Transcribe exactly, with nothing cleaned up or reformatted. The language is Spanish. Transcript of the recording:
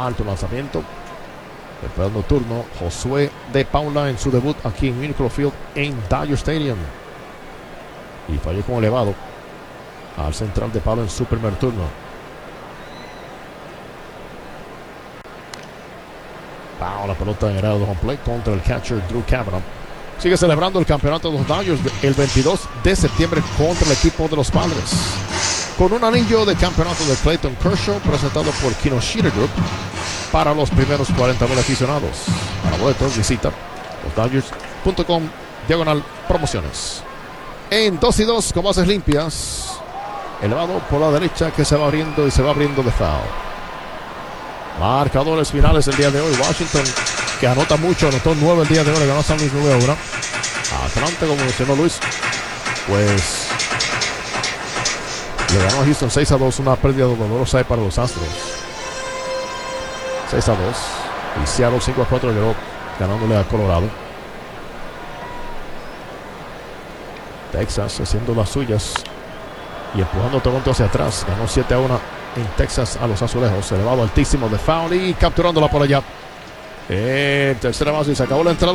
Alto lanzamiento. Esperando turno Josué de Paula en su debut aquí en Miracle Field en Dodger Stadium. Y falló con elevado al central de Paula en su primer turno. Wow, la pelota en el área de home plate contra el catcher Drew Cavanaugh. Sigue celebrando el campeonato de los Dodgers el veintidós de septiembre contra el equipo de los Padres. Con un anillo de campeonato de Clayton Kershaw presentado por Kinoshita Group para los primeros cuarenta mil aficionados. Para boletos visita los Dodgers punto com diagonal promociones. En dos y dos con bases limpias. Elevado por la derecha que se va abriendo y se va abriendo de foul. Marcadores finales el día de hoy. Washington, que anota mucho, anotó nueve el día de hoy, le ganó a San Luis nueve a uno. Atlanta, como mencionó Luis, pues le ganó a Houston seis a dos, una pérdida dolorosa para los Astros. seis a dos. Y Seattle cinco a cuatro llegó ganándole a Colorado. Texas haciendo las suyas y empujando a Toronto hacia atrás. Ganó siete a uno en Texas a los Azulejos. Elevado altísimo de foul y capturándola por allá. En tercera base y se acabó la entrada.